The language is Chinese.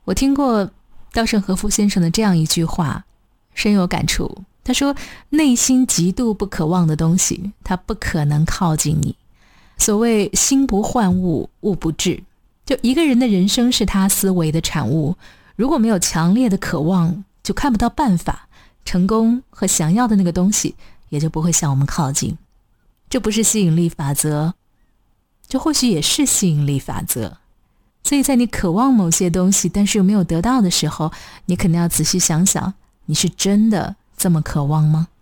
我听过稻盛和夫先生的这样一句话，深有感触。他说，内心极度不渴望的东西，它不可能靠近你。所谓心不换物，物不至。就一个人的人生是他思维的产物，如果没有强烈的渴望，就看不到办法，成功和想要的那个东西也就不会向我们靠近。这不是吸引力法则，这或许也是吸引力法则。所以在你渴望某些东西但是又没有得到的时候，你肯定要仔细想想，你是真的这么渴望吗？